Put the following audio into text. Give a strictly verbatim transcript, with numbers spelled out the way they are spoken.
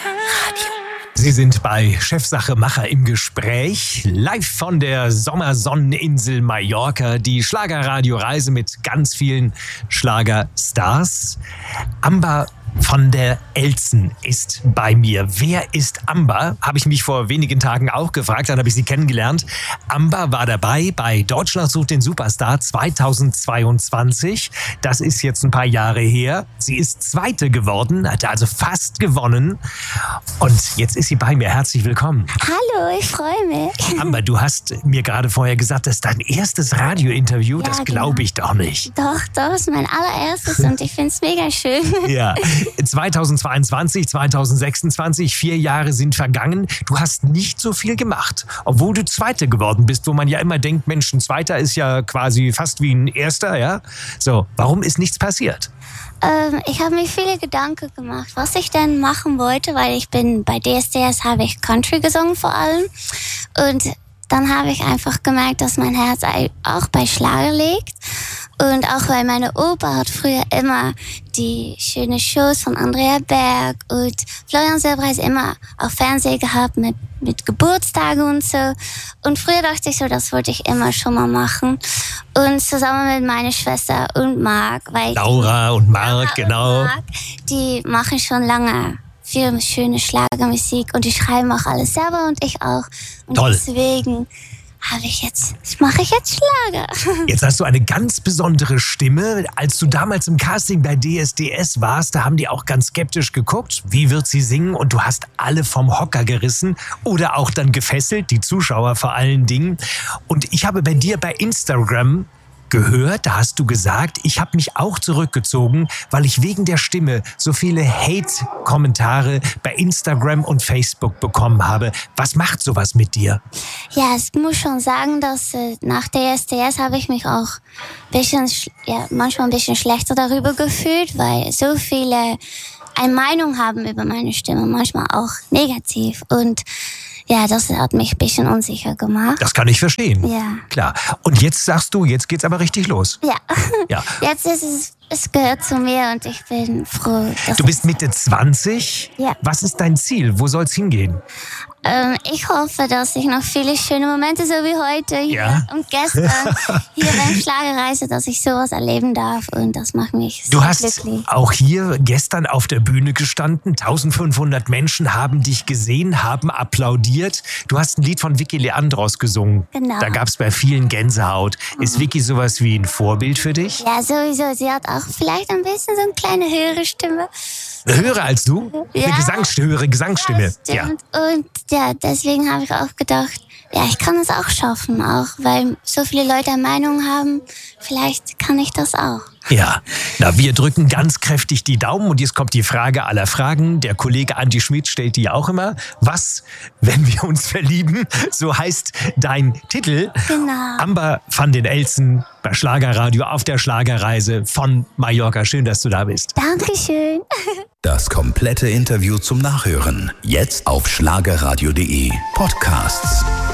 Radio. Sie sind bei Chefsache Macher im Gespräch, live von der Sommersonneninsel Mallorca, die Schlagerradio-Reise mit ganz vielen Schlagerstars. Amber von der Elzen ist bei mir. Wer ist Amber? Habe ich mich vor wenigen Tagen auch gefragt, dann habe ich sie kennengelernt. Amber war dabei bei Deutschland sucht den Superstar zweitausendzweiundzwanzig. Das ist jetzt ein paar Jahre her. Sie ist Zweite geworden, hat also fast gewonnen. Und jetzt ist sie bei mir. Herzlich willkommen. Hallo, ich freue mich. Amber, du hast mir gerade vorher gesagt, das ist dein erstes Radiointerview. Ja, das glaube ich doch nicht. Doch, das ist mein allererstes und ich finde es mega schön. Ja. zweitausendzweiundzwanzig, zweitausendsechsundzwanzig, vier Jahre sind vergangen. Du hast nicht so viel gemacht, obwohl du Zweite geworden bist, wo man ja immer denkt, Mensch, ein Zweiter ist ja quasi fast wie ein Erster, ja? So, warum ist nichts passiert? Ähm, ich habe mir viele Gedanken gemacht, was ich denn machen wollte, weil ich bin bei D S D S habe ich Country gesungen vor allem und dann habe ich einfach gemerkt, dass mein Herz auch bei Schlager liegt. Und auch weil meine Opa hat früher immer die schönen Shows von Andrea Berg und Florian Silbereis immer auf Fernsehen gehabt mit, mit Geburtstagen und so. Und früher dachte ich so, das wollte ich immer schon mal machen. Und zusammen mit meiner Schwester und Marc. Weil Laura und Marc, genau. Und Marc, die machen schon lange viel schöne Schlagermusik und die schreiben auch alles selber und ich auch. Und Toll. Deswegen habe ich jetzt, mache ich jetzt Schlager. Jetzt hast du eine ganz besondere Stimme. Als du damals im Casting bei D S D S warst, da haben die auch ganz skeptisch geguckt, wie wird sie singen? Und du hast alle vom Hocker gerissen oder auch dann gefesselt, die Zuschauer vor allen Dingen. Und ich habe bei dir bei Instagram gehört, da hast du gesagt, ich habe mich auch zurückgezogen, weil ich wegen der Stimme so viele Hate-Kommentare bei Instagram und Facebook bekommen habe. Was macht sowas mit dir? Ja, ich muss schon sagen, dass äh, nach D S D S habe ich mich auch bisschen, ja, manchmal ein bisschen schlechter darüber gefühlt, weil so viele eine Meinung haben über meine Stimme, manchmal auch negativ und ja, das hat mich ein bisschen unsicher gemacht. Das kann ich verstehen. Ja. Klar. Und jetzt sagst du, jetzt geht's aber richtig los. Ja. Ja. Jetzt ist es, es gehört zu mir und ich bin froh. Dass Du bist Mitte zwanzig. Ja. Was ist dein Ziel? Wo soll's hingehen? Ähm, ich hoffe, dass ich noch viele schöne Momente, so wie heute hier Ja. und gestern hier beim Schlagerreise, dass ich sowas erleben darf und das macht mich Du sehr hast glücklich. auch hier gestern auf der Bühne gestanden. eintausendfünfhundert Menschen haben dich gesehen, haben applaudiert. Du hast ein Lied von Vicky Leandros gesungen. Genau. Da gab's bei vielen Gänsehaut. Ist Vicky sowas wie ein Vorbild für dich? Ja, sowieso. Sie hat auch vielleicht ein bisschen so eine kleine höhere Stimme. Höher als du? Ja. Eine Gesangsstimme, höhere Gesangsstimme. Ja, stimmt. Und ja, deswegen habe ich auch gedacht, ja, ich kann es auch schaffen, auch weil so viele Leute eine Meinung haben, vielleicht kann ich das auch. Ja, na, wir drücken ganz kräftig die Daumen und jetzt kommt die Frage aller Fragen. Der Kollege Andi Schmidt stellt die ja auch immer. Was, wenn wir uns verlieben? So heißt dein Titel. Genau. Amber van den Elzen bei Schlagerradio auf der Schlagerreise von Mallorca. Schön, dass du da bist. Dankeschön. Das komplette Interview zum Nachhören. Jetzt auf schlagerradio punkt de Podcasts.